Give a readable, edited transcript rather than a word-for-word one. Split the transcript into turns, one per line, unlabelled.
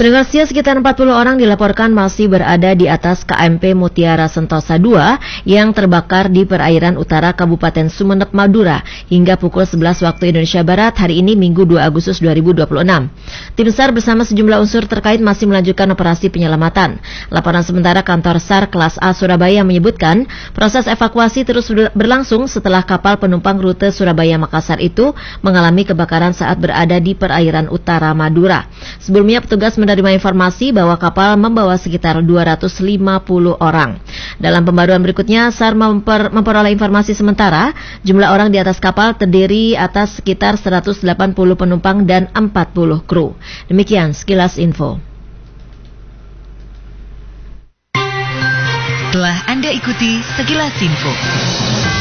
Pendengarnya, sekitar 40 orang dilaporkan masih berada di atas KMP Mutiara Sentosa II yang terbakar di perairan utara Kabupaten Sumeneb, Madura hingga pukul 11 waktu Indonesia Barat hari ini Minggu 2 Agustus 2026. Tim SAR bersama sejumlah unsur terkait masih melanjutkan operasi penyelamatan. Laporan sementara kantor SAR kelas A Surabaya menyebutkan proses evakuasi terus berlangsung setelah kapal penumpang rute Surabaya-Makassar itu mengalami kebakaran saat berada di perairan utara Madura. Sebelumnya petugas menerima informasi bahwa kapal membawa sekitar 250 orang. Dalam pembaruan berikutnya, SAR memperoleh informasi sementara, jumlah orang di atas kapal terdiri atas sekitar 180 penumpang dan 40 kru. Demikian sekilas info.
Telah Anda ikuti sekilas info.